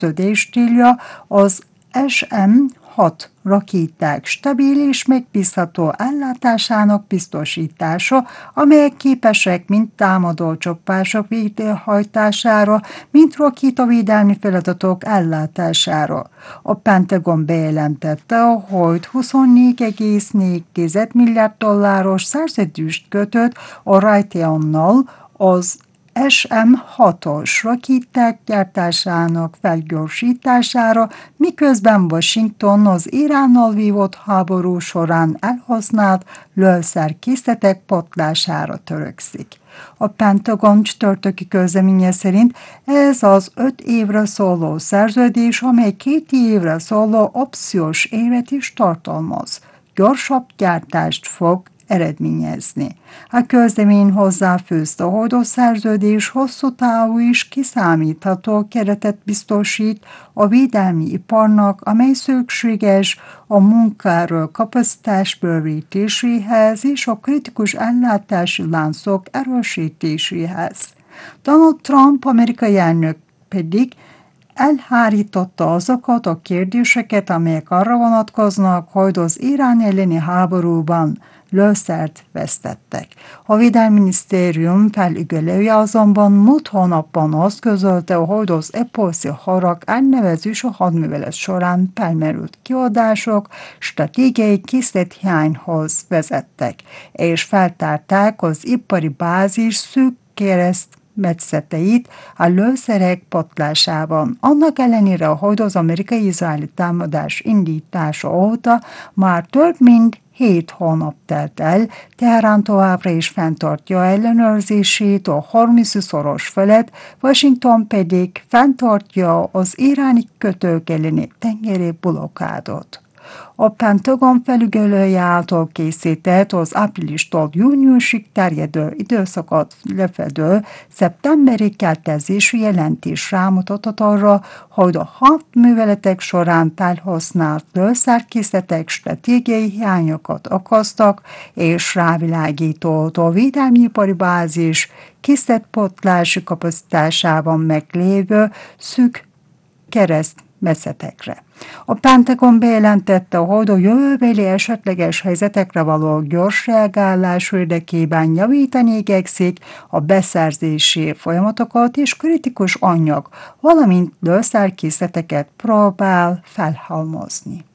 szerződést írja az SM-6 rakéták stabil és megbízható ellátásának biztosítása, amelyek képesek mind támadó csapások végrehajtására, mind rakétavédelmi feladatok ellátására. A Pentagon bejelentette, hogy $24,4 milliárd szerződést kötött a Raytheonnal az SM-6-os rakéták gyártásának felgyorsítására, miközben Washington az Iránnal vívott háború során elhasznált lőszerkészletek pótlására törekszik. A Pentagon csütörtöki közleménye szerint ez az 5 évre szóló szerződés, amely 2 évre szóló opciós évet is tartalmaz, gyorsabb gyártást fog eredményezni. A közlemény hozzáfűzte, hogy a szerződés hosszú távú és kiszámítható keretet biztosít a védelmi iparnak, amely szükséges a munkaerő kapacitás bővítéséhez és a kritikus ellátási láncok erősítéséhez. Donald Trump amerikai elnök pedig elhárította azokat a kérdéseket, amelyek arra vonatkoznak, hogy az Irán elleni háborúban lőszert vesztettek. A Védelminisztérium felügyelője azonban múlt hónapban azt közölte, hogy az EPOSZI harag elnevezés a hadművelet során felmerült kiadások stratégiai készlethiányhoz vezettek, és feltárták az ipari bázis szűk keresztmetszeteit a lőszerek pótlásában. Annak ellenére, hogy az amerikai-izraeli támadás indítása óta már több mint 7 hónap telt el, Teherán továbbra is fenntartja ellenőrzését a Hormuzi-szoros felett, Washington pedig fenntartja az iráni kötők elleni tengeri blokkádot. A Pentagon felügyelője által készített az áprilistól júniusig terjedő időszakot lefedő szeptemberi keltezésű jelentés rámutatott arra, hogy a hadműveletek során felhasznált lőszerkészletek stratégiai hiányokat okoztak, és rávilágított a védelmi ipari bázis készletpótlási kapacitásában meglévő szűk keresztmetszetekre. A Pentagon bejelentette, hogy a jövőbeli esetleges helyzetekre való gyors reagálás érdekében javítani igyekszik a beszerzési folyamatokat és kritikus anyag, valamint lőszerkészleteket próbál felhalmozni.